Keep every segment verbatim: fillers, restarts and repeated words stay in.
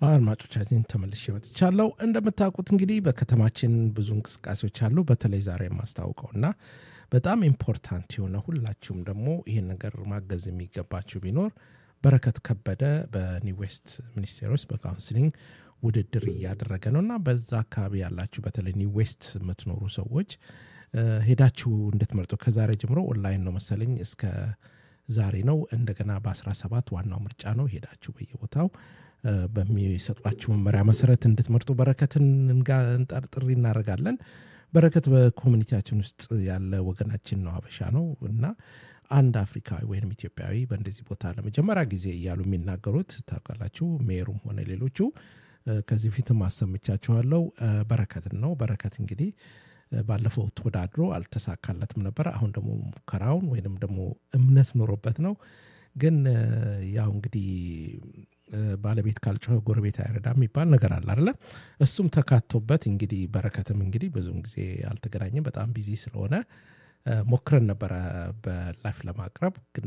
አድማጮቻችን ተመልሼ መጥቻለሁ። እንደምታውቁት እንግዲህ በከተማችን ብዙ እንቅስቃሴዎች አሉ። በተለይ ዛሬ የማስታውቀውና በጣም ኢምፖርታንት የሆነ ሁላችሁም ደግሞ ይሄን ነገር ማገዝ የሚገባችሁ ቢኖር በረከት ከበደ በኒው ዌስት ሚኒስቴር ውስጥ በካውንስሊንግ ውድድር እያደረገ ነውና በዛ አካባቢ ያላችሁ በተለይ ኒው ዌስት የምትኖሩ ሰዎች ሄዳችሁ እንድትመርጡ ከዛሬ ጀምሮ ኦንላይን ነው መሰለኝ እስከ ዛሬ ነው። እንደገና በ17 ዋናው ምርጫ ነው። ሄዳችሁ በየቦታው በሚሰጧችሁ መመሪያ መሰረት እንድትመርጡ በረከትን እንጠርጥሪ እናደርጋለን። በረከት በኮሚኒቲያችን ውስጥ ያለ ወገናችን ነው፣ አበሻ ነው እና አንድ አፍሪካዊ ወይም ኢትዮጵያዊ በእንደዚህ ቦታ ለመጀመሪያ ጊዜ እያሉ የሚናገሩት ታውቃላችሁ። ሜሩም ሆነ ሌሎቹ ከዚህ ፊትም አሰምቻችኋለሁ በረከትን ነው። በረከት እንግዲህ ባለፈው ተወዳድሮ አልተሳካለትም ነበር። አሁን ደግሞ ሙከራውን ወይንም ደግሞ እምነት ኖሮበት ነው። ግን ያው እንግዲህ ባለቤት ካልጮኸ ጎረቤት አይረዳም የሚባል ነገር አለ አይደለ? እሱም ተካቶበት እንግዲህ በረከትም እንግዲህ ብዙም ጊዜ አልተገናኘም፣ በጣም ቢዚ ስለሆነ ሞክረን ነበረ በላይፍ ለማቅረብ ግን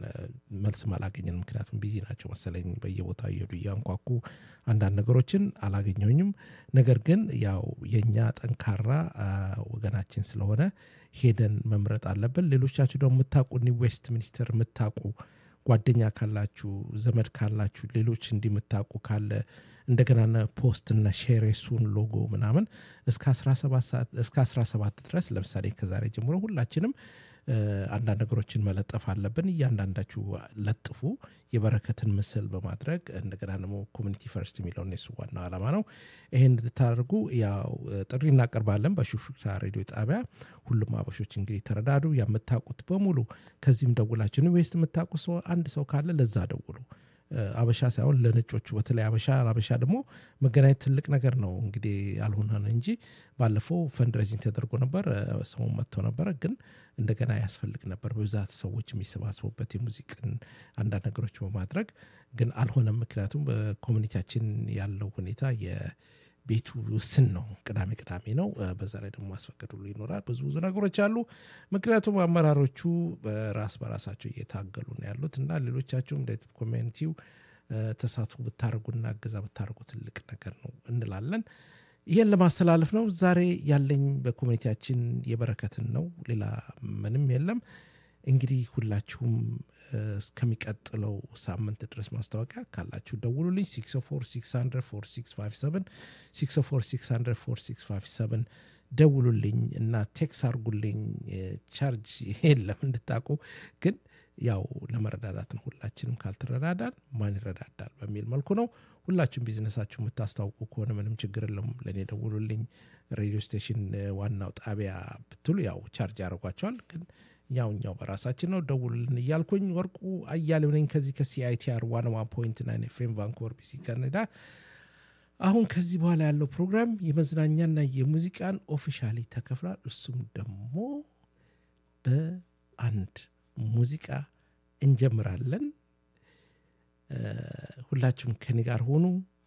መልስም አላገኘንም። ምክንያቱም ቢዚ ናቸው መሰለኝ፣ በየቦታው እየሄዱ እያንኳኩ አንዳንድ ነገሮችን አላገኘሁኝም። ነገር ግን ያው የኛ ጠንካራ ወገናችን ስለሆነ ሄደን መምረጥ አለብን። ሌሎቻችሁ ደግሞ የምታውቁ ኒው ዌስት ሚኒስተር የምታውቁ ጓደኛ ካላችሁ ዘመድ ካላችሁ ሌሎች እንዲምታውቁ ካለ እንደገና ፖስት እና ሼር እሱን ሎጎ ምናምን እስከ አስራ ሰባት ሰዓት እስከ አስራ ሰባት ድረስ ለምሳሌ ከዛሬ ጀምሮ ሁላችንም አንዳንድ ነገሮችን መለጠፍ አለብን። እያንዳንዳችሁ ለጥፉ የበረከትን ምስል በማድረግ እንደገና ደግሞ ኮሚኒቲ ፈርስት የሚለውን የሱ ዋና ዓላማ ነው። ይሄን እንድታደርጉ ያው ጥሪ እናቀርባለን በሹክሹክታ ሬዲዮ ጣቢያ። ሁሉም አበሾች እንግዲህ ተረዳዱ። የምታውቁት በሙሉ ከዚህም ደውላችሁ ነው ወይስ የምታውቁ ሰው አንድ ሰው ካለ ለዛ ደውሉ። አበሻ ሳይሆን ለነጮቹ በተለይ አበሻ አበሻ ደግሞ መገናኘት ትልቅ ነገር ነው። እንግዲህ አልሆነ እንጂ ባለፈው ፈንድሬዚንግ ተደርጎ ነበር፣ ሰው መጥቶ ነበር። ግን እንደገና ያስፈልግ ነበር በብዛት ሰዎች የሚሰባሰቡበት የሙዚቃን አንዳንድ ነገሮች በማድረግ ግን አልሆነም። ምክንያቱም በኮሚኒቲያችን ያለው ሁኔታ የቤቱ ውስን ነው። ቅዳሜ ቅዳሜ ነው። በዛ ላይ ደግሞ ማስፈቀድ ሁሉ ይኖራል። ብዙ ብዙ ነገሮች አሉ። ምክንያቱም አመራሮቹ በራስ በራሳቸው እየታገሉ ነው ያሉት እና ሌሎቻችሁም እንደ ኮሚኒቲው ተሳትፎ ብታደርጉና እገዛ ብታደርጉ ትልቅ ነገር ነው እንላለን። ይሄን ለማስተላለፍ ነው ዛሬ ያለኝ በኮሚኒቲያችን የበረከትን ነው፣ ሌላ ምንም የለም። እንግዲህ ሁላችሁም እስከሚቀጥለው ሳምንት ድረስ ማስታወቂያ ካላችሁ ደውሉልኝ ሲክስ ኦ ፎር ሲክስ ሀንድረድ ፎር ሲክስ ፋይቭ ሰቨን ሲክስ ኦ ፎር ሲክስ ሀንድረድ ፎር ሲክስ ፋይቭ ሰቨን ደውሉልኝ እና ቴክስ አርጉልኝ። ቻርጅ የለም እንድታውቁ፣ ግን ያው ለመረዳዳት ነው። ሁላችንም ካልተረዳዳን ማን ይረዳዳል በሚል መልኩ ነው። ሁላችሁም ቢዝነሳችሁ የምታስተዋውቁ ከሆነ ምንም ችግር የለም፣ ለኔ ደውሉልኝ። ሬዲዮ ስቴሽን ዋናው ጣቢያ ብትሉ ያው ቻርጅ ያደርጓቸዋል፣ ግን ያውኛው በራሳችን ነው። ደውሉልን እያልኩኝ ወርቁ አያሌው ነኝ ከዚህ ከሲአይቲአር ዋን ዋን ፖይንት ናይን ኤፍኤም ቫንኩቨር ቢሲ ካናዳ። አሁን ከዚህ በኋላ ያለው ፕሮግራም የመዝናኛና የሙዚቃን ኦፊሻሊ ተከፍሏል። እሱም ደግሞ በአንድ ሙዚቃ እንጀምራለን። ሁላችሁም ከኔ ጋር ሆኑ።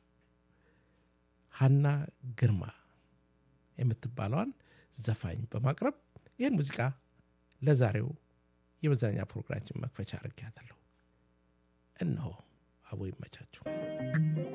ሀና ግርማ የምትባለዋን ዘፋኝ በማቅረብ ይህን ሙዚቃ ለዛሬው የመዝናኛ ፕሮግራማችን መክፈቻ አድርጌያለሁ። እነሆ አቦ ይመቻችሁ።